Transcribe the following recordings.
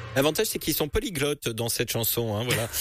L'avantage, c'est qu'ils sont polyglottes dans cette chanson, hein, voilà.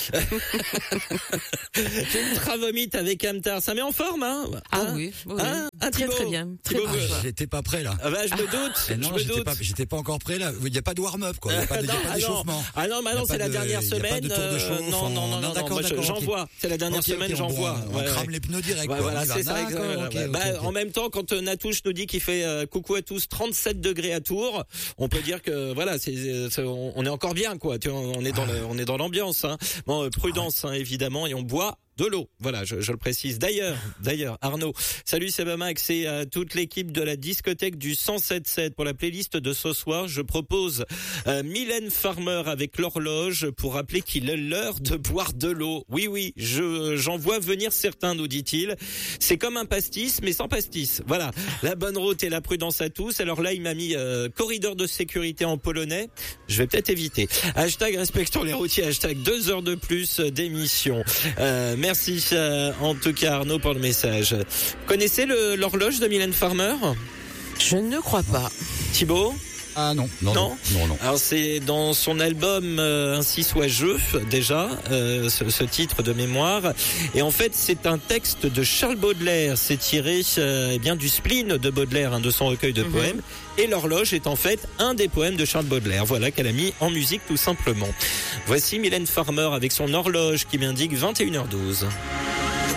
Ultra vomite avec Amtar, ça met en forme, hein. Oui. Hein, très Thibaut, bien. Thibaut, J'étais pas prêt là. Ah bah, je me doute. Non, j'étais pas encore prêt là. Il n'y a pas de warm-up quoi. Il n'y a pas d'échauffement. Non, c'est la dernière semaine. Non, d'accord, j'en vois. C'est la dernière semaine, j'en vois. On crame les pneus direct. Voilà, c'est ça. En même temps, quand Natouche nous dit qu'il fait coucou à tous, 37 degrés à Tours, on peut dire que voilà, on est encore bien quoi. On est dans l'ambiance. Hein. Bon, prudence hein, évidemment, et on boit de l'eau. Voilà, je le précise. D'ailleurs, Arnaud, salut Sebamax et à toute l'équipe de la discothèque du 107.7 pour la playlist de ce soir. Je propose Mylène Farmer avec l'horloge pour rappeler qu'il est l'heure de boire de l'eau. Oui, j'en vois venir certains, nous dit-il. C'est comme un pastis, mais sans pastis. Voilà, la bonne route et la prudence à tous. Alors là, il m'a mis corridor de sécurité en polonais. Je vais peut-être éviter. Hashtag respectons les routiers. Hashtag 2 heures de plus d'émission. Merci en tout cas Arnaud pour le message. Connaissez l'horloge de Mylène Farmer ? Je ne crois pas. Thibaut ? Ah non. Alors c'est dans son album Ainsi soit je déjà ce titre de mémoire, et en fait c'est un texte de Charles Baudelaire. C'est tiré du spleen de Baudelaire, de son recueil de poèmes, et l'horloge est en fait un des poèmes de Charles Baudelaire. Voilà qu'elle a mis en musique tout simplement. Voici Mylène Farmer avec son horloge qui m'indique 21h12.